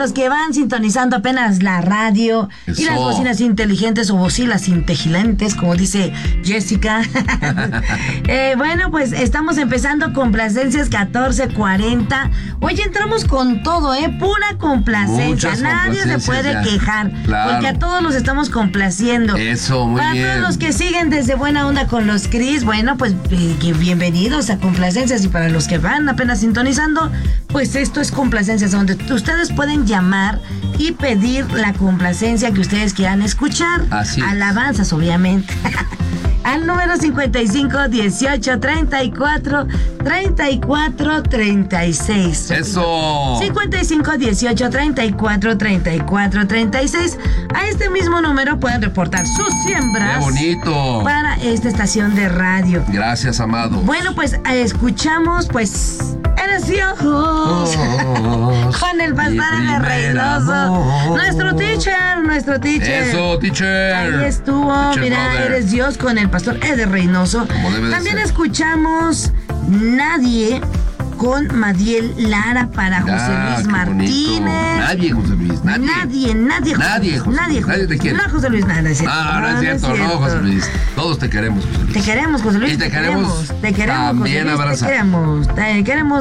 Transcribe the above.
los que van sintonizando apenas la radio y las bocinas inteligentes o bocinas inteligentes, como dice Jessica. Bueno, pues estamos empezando Complacencias 1440. Hoy entramos con todo, pura complacencia. Nadie se puede quejar, claro, porque a todos los estamos complaciendo. Eso, muy bien. Para todos los que siguen desde Buena Onda con los Cris, bueno, pues bienvenidos a Complacencias. Y para los que van apenas sintonizando, pues esto es Complacencias, donde ustedes pueden llamar y pedir la complacencia que ustedes quieran escuchar. Así es. Alabanzas, obviamente. Al número 55 18 34 34 36. Eso. 55 18 34 34 36. A este mismo número pueden reportar sus siembras. ¡Qué bonito! Para esta estación de radio. Gracias, amado. Bueno, pues escuchamos, pues, Eres Dios. Con el pastor de Reynoso. Nuestro teacher. Eso, teacher. Ahí estuvo, teacher, mira, brother. Eres Dios con el pastor Eder Reynoso. También escuchamos Nadie con Madiel Lara para José Luis Martínez. Nadie, José Luis. Nadie te quiere. No, José Luis, nada, es cierto. No es cierto, José Luis. Todos te queremos, José Luis. Te queremos, José Luis. Y te queremos Te queremos, también José Luis, abrazar. Te queremos.